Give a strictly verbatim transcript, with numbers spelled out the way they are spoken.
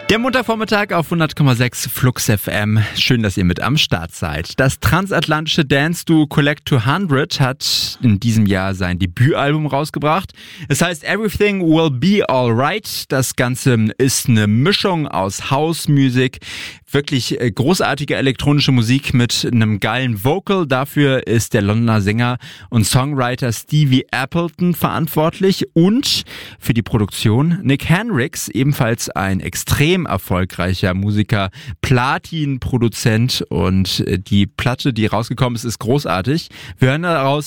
Der Montagvormittag auf hundert Komma sechs Flux F M. Schön, dass ihr mit am Start seid. Das transatlantische Dance-Duo Collect zweihundert hat in diesem Jahr sein Debütalbum rausgebracht. Es heißt Everything Will Be Alright. Das Ganze ist eine Mischung aus House-Musik, wirklich großartige elektronische Musik mit einem geilen Vocal. Dafür ist der Londoner Sänger und Songwriter Stevie Appleton verantwortlich und für die Produktion Nick Hendrix, ebenfalls ein extrem erfolgreicher Musiker, Platin-Produzent, und die Platte, die rausgekommen ist, ist großartig. Wir hören daraus